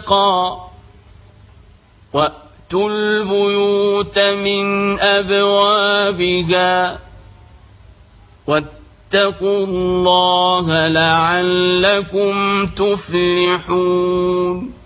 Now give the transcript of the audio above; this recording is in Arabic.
رزقا وأتوا البيوت من أبوابها واتقوا الله لعلكم تفلحون